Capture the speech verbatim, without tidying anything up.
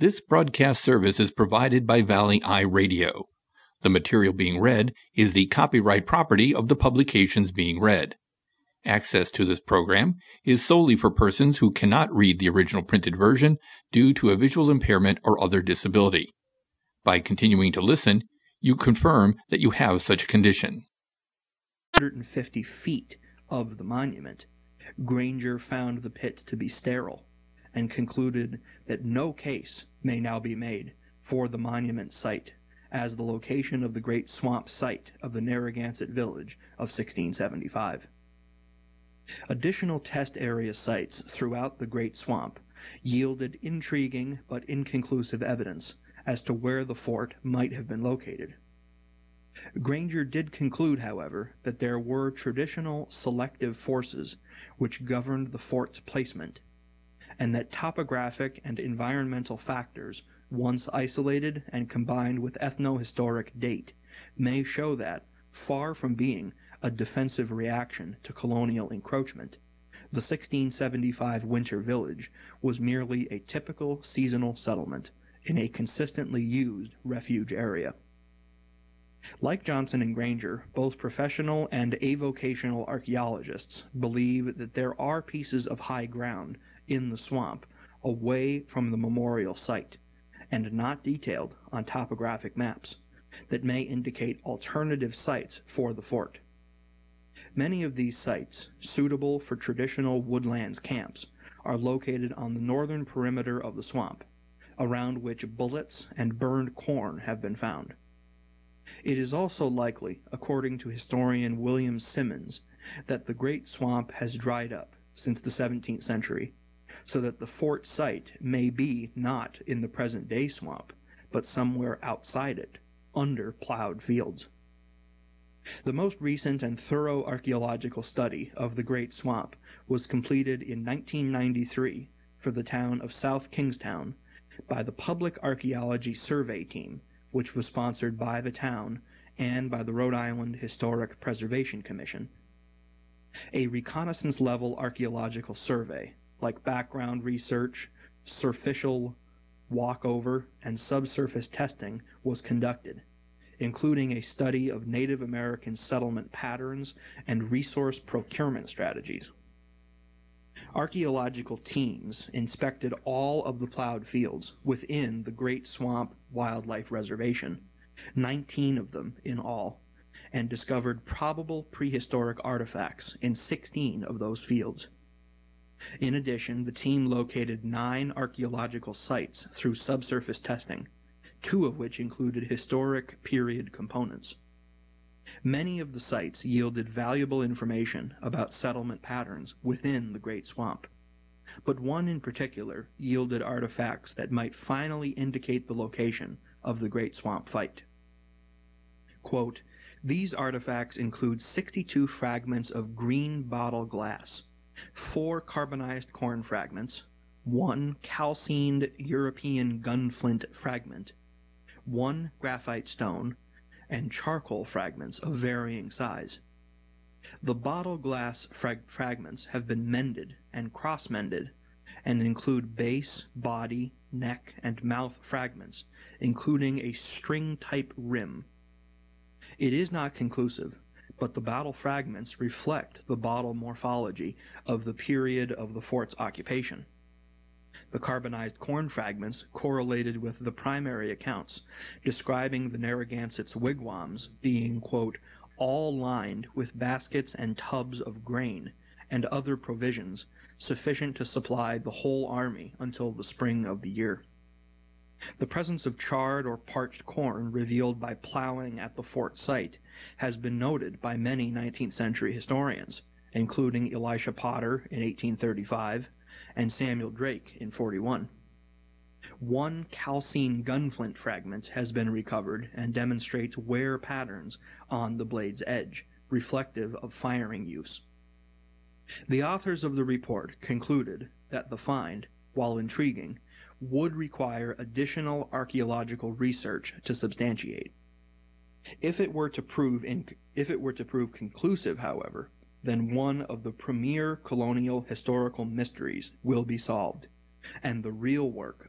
This broadcast service is provided by Valley Eye Radio. The material being read is the copyright property of the publications being read. Access to this program is solely for persons who cannot read the original printed version due to a visual impairment or other disability. By continuing to listen, you confirm that you have such a condition. one hundred fifty feet of the monument, Granger found the pits to be sterile and concluded that no case may now be made for the monument site as the location of the Great Swamp site of the Narragansett village of sixteen seventy-five. Additional test area sites throughout the Great Swamp yielded intriguing but inconclusive evidence as to where the fort might have been located. Granger did conclude, however, that there were traditional selective forces which governed the fort's placement, and that topographic and environmental factors, once isolated and combined with ethno-historic date, may show that, far from being a defensive reaction to colonial encroachment, the sixteen seventy-five winter village was merely a typical seasonal settlement in a consistently used refuge area. Like Johnson and Granger, both professional and avocational archaeologists believe that there are pieces of high ground in the swamp away from the memorial site, and not detailed on topographic maps, that may indicate alternative sites for the fort. Many of these sites, suitable for traditional woodlands camps, are located on the northern perimeter of the swamp, around which bullets and burned corn have been found. It is also likely, according to historian William Simmons, that the Great Swamp has dried up since the seventeenth century, so that the fort site may be not in the present-day swamp, but somewhere outside it, under plowed fields. The most recent and thorough archaeological study of the Great Swamp was completed in nineteen ninety-three for the town of South Kingstown by the Public Archaeology Survey Team, which was sponsored by the town and by the Rhode Island Historic Preservation Commission. A reconnaissance-level archaeological survey, like background research, surficial walkover, and subsurface testing, was conducted, including a study of Native American settlement patterns and resource procurement strategies. Archaeological teams inspected all of the plowed fields within the Great Swamp Wildlife Reservation, nineteen of them in all, and discovered probable prehistoric artifacts in sixteen of those fields. In addition, the team located nine archaeological sites through subsurface testing, two of which included historic period components. Many of the sites yielded valuable information about settlement patterns within the Great Swamp, but one in particular yielded artifacts that might finally indicate the location of the Great Swamp fight. Quote, "These artifacts include sixty-two fragments of green bottle glass, four carbonized corn fragments, one calcined European gunflint fragment, one graphite stone, and charcoal fragments of varying size. The bottle glass frag- fragments have been mended and cross-mended and include base, body, neck, and mouth fragments, including a string-type rim. It is not conclusive, but the bottle fragments reflect the bottle morphology of the period of the fort's occupation. The carbonized corn fragments correlated with the primary accounts, describing the Narragansett's wigwams being, quote, all lined with baskets and tubs of grain and other provisions sufficient to supply the whole army until the spring of the year. The presence of charred or parched corn revealed by plowing at the fort site has been noted by many nineteenth century historians, including Elisha Potter in eighteen thirty-five and Samuel Drake in forty-one. One calcined gunflint fragment has been recovered and demonstrates wear patterns on the blade's edge, reflective of firing use. The authors of the report concluded that the find, while intriguing, would require additional archaeological research to substantiate. If it were to prove in, if it were to prove conclusive, however, then one of the premier colonial historical mysteries will be solved, and the real work